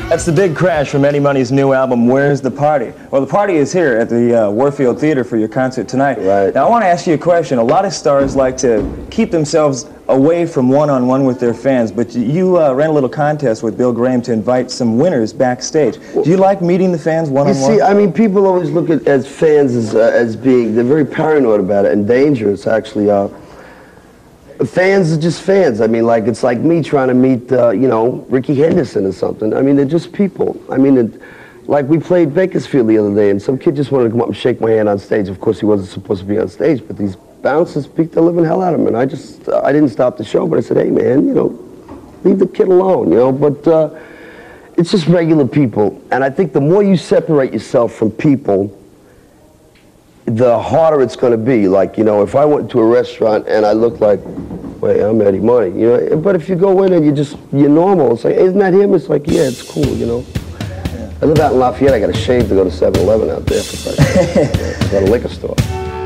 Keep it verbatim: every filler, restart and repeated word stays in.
That's the big crash from Eddie Money's new album, Where's the Party? Well, the party is here at the uh, Warfield Theater for your concert tonight. Right. Now, I want to ask you a question. A lot of stars like to keep themselves away from one-on-one with their fans, but you uh, ran a little contest with Bill Graham to invite some winners backstage. Do you like meeting the fans one-on-one? You see, I mean, people always look at as fans as, uh, as being, they're very paranoid about it and dangerous, actually. Uh, Fans are just fans. I mean, like, it's like me trying to meet, uh, you know, Ricky Henderson or something. I mean, they're just people. I mean, it, like, we played Bakersfield the other day, and some kid just wanted to come up and shake my hand on stage. Of course, he wasn't supposed to be on stage, but these bouncers beat the living hell out of him. And I just, uh, I didn't stop the show, but I said, hey, man, you know, leave the kid alone, you know. But uh, it's just regular people. And I think the more you separate yourself from people, the harder it's going to be. Like, you know, if I went to a restaurant and I looked like, wait, I'm Eddie Money, you know, but if you go in and you just, you're normal, it's like, isn't that him? It's like, yeah, it's cool, you know. Yeah. I live out in Lafayette, I got a shave to go to seven eleven out there for I got a liquor store.